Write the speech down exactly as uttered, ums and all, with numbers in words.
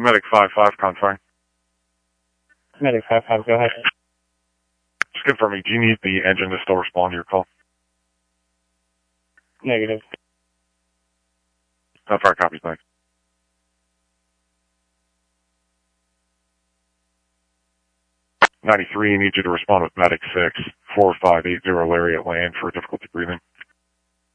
Medic five five, confirm. Medic five five, go ahead. Just confirming, do you need the engine to still respond to your call? Negative. Confirm, copy, thanks. ninety-three, I need you to respond with Medic six, four five eight zero Larry at land for difficulty breathing.